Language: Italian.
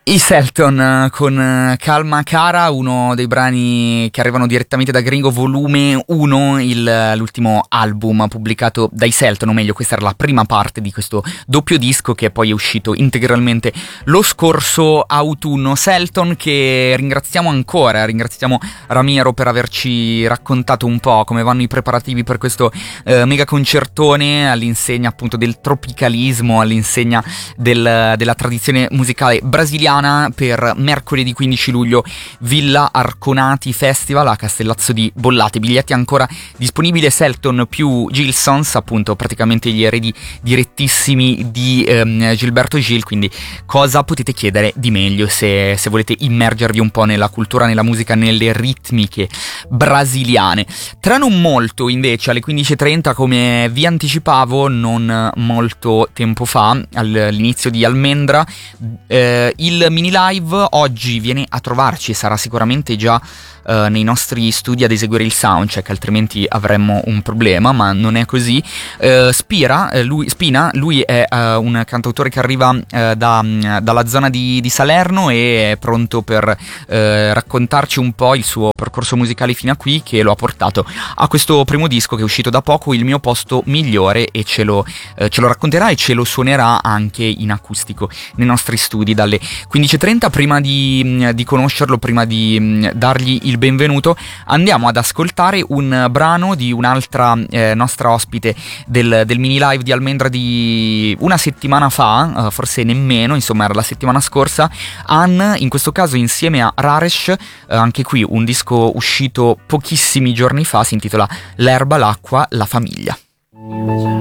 I Selton con Calma Cara, uno dei brani che arrivano direttamente da Gringo Volume 1, l'ultimo album pubblicato dai Selton, o meglio questa era la prima parte di questo doppio disco che poi è uscito integralmente lo scorso autunno. Selton che ringraziamo Ramiro per averci raccontato un po' come vanno i preparativi per questo mega concertone all'insegna appunto del tropicalismo, all'insegna della tradizione musicale brasiliana. Per mercoledì 15 luglio Villa Arconati Festival a Castellazzo di Bollate. Biglietti ancora disponibili. Selton più Gilsons, appunto praticamente gli eredi direttissimi di Gilberto Gil, quindi cosa potete chiedere di meglio se volete immergervi un po' nella cultura, nella musica, nelle ritmiche brasiliane. Tra non molto invece alle 15:30, come vi anticipavo non molto tempo fa, all'inizio di Almendra, il mini live oggi viene a trovarci, sarà sicuramente già nei nostri studi ad eseguire il soundcheck, altrimenti avremmo un problema, ma non è così. Spina, lui è un cantautore che arriva dalla zona di Salerno e è pronto per raccontarci un po' il suo percorso musicale fino a qui, che lo ha portato a questo primo disco che è uscito da poco, Il mio posto migliore, e ce lo racconterà e ce lo suonerà anche in acustico nei nostri studi dalle 15:30. Prima di conoscerlo, prima di dargli il benvenuto, andiamo ad ascoltare un brano di un'altra nostra ospite del mini live di Almendra di una settimana fa, forse nemmeno, insomma era la settimana scorsa. Ann, in questo caso insieme a Raresh, anche qui un disco uscito pochissimi giorni fa, si intitola L'erba, l'acqua, la famiglia.